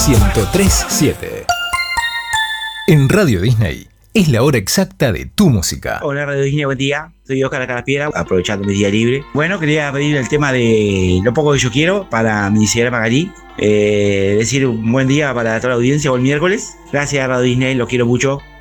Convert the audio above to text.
103.7. En Radio Disney es la hora exacta de tu música. Hola Radio Disney, buen día. Soy Oscar Carapiedra, aprovechando mi día libre. Bueno, quería pedir el tema de Lo Poco Que Yo Quiero para mi Isidora Magalí. Decir un buen día para toda la audiencia, buen miércoles. Gracias Radio Disney, los quiero mucho.